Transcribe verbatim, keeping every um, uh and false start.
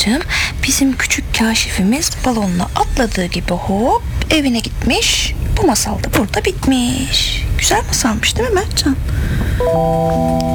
Mertcancığım, bizim küçük kaşifimiz balonla atladığı gibi hop evine gitmiş. Bu masal da burada bitmiş. Güzel masalmış değil mi Mertcan?